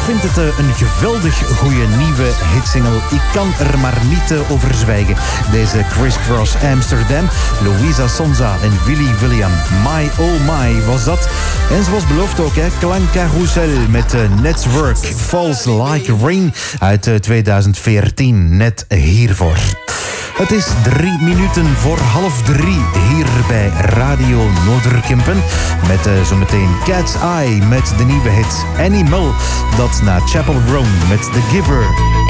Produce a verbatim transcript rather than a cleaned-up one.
vind het uh, een geweldig goede nieuwe hitsingle. Ik kan er maar niet uh, over zwijgen. Deze Criss Cross Amsterdam, Louisa Sonza en Willy William. My oh my was dat. En zoals beloofd ook, hè, Klankcarousel met uh, Network Falls Like Rain uit uh, tweeduizend veertien. Net hiervoor. Het is drie minuten voor half drie hier bij Radio Noorderkempen. Met uh, zometeen Cat's Eye met de nieuwe hit Animal. Dat na Chapel Roan met The Giver.